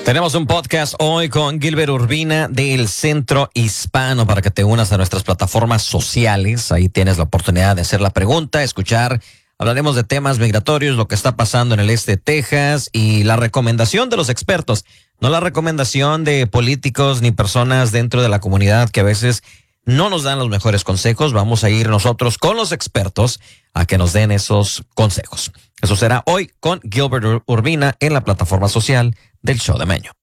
Tenemos un podcast hoy con Gilbert Urbina del Centro Hispano para que te unas a nuestras plataformas sociales. Ahí tienes la oportunidad de hacer la pregunta, escuchar. Hablaremos de temas migratorios, lo que está pasando en el este de Texas y la recomendación de los expertos. No la recomendación de políticos ni personas dentro de la comunidad que a veces no nos dan los mejores consejos. Vamos a ir nosotros con los expertos a que nos den esos consejos. Eso será hoy con Gilbert Urbina en la plataforma social del Show de Meño.